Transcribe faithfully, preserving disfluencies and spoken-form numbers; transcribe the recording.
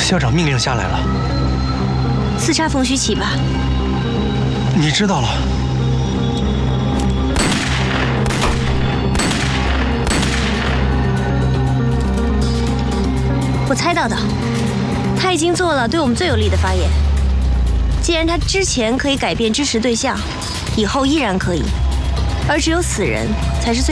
校长命令下来了， 刺杀冯虚启吧。 你知道了。 我猜到的，他已经做了对我们最有利的发言。既然他之前可以改变支持对象，以后依然可以，而只有死人才是最。